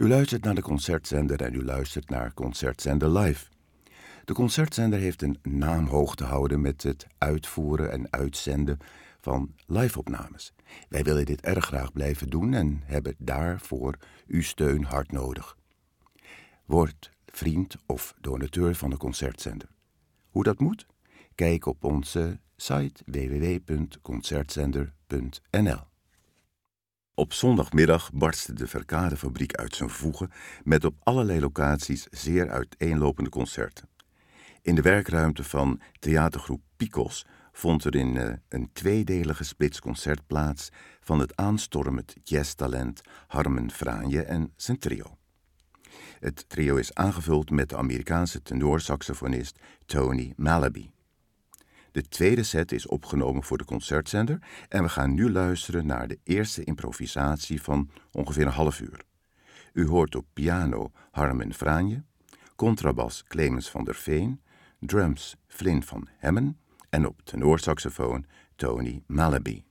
U luistert naar de Concertzender en u luistert naar Concertzender Live. De Concertzender heeft een naam hoog te houden met het uitvoeren en uitzenden van live-opnames. Wij willen dit erg graag blijven doen en hebben daarvoor uw steun hard nodig. Word vriend of donateur van de Concertzender. Hoe dat moet? Kijk op onze site www.concertzender.nl. Op zondagmiddag barstte de Verkadefabriek uit zijn voegen met op allerlei locaties zeer uiteenlopende concerten. In de werkruimte van theatergroep Pikos vond er in een tweedelige splitsconcert plaats van het aanstormend jazztalent Harmen Franje en zijn trio. Het trio is aangevuld met de Amerikaanse tenorsaxofonist Tony Malaby. De tweede set is opgenomen voor de Concertzender en we gaan nu luisteren naar de eerste improvisatie van ongeveer een half uur. U hoort op piano Harmen Franje, contrabas Clemens van der Veen, drums Flynn van Hemmen en op tenorsaxofoon Tony Malaby.